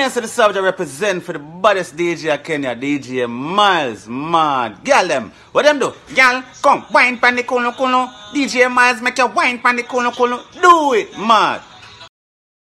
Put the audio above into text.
Yes, the subject represent for the baddest DJ of Kenya, DJ Miles, mad. Girl them, what them do? Girl, come, wine pan the kono kono. DJ Miles make you wine pan the kono kono. Do it, mad.